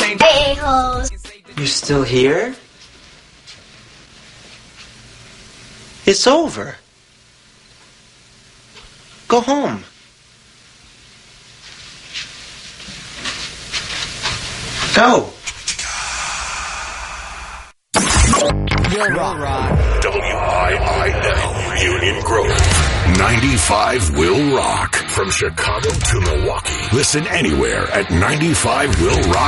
a-holes. You're still here? It's over. Go home. Go. Will Rock. WIIL Union Grove. 95 Will Rock. From Chicago to Milwaukee. Listen anywhere at 95willrock.com.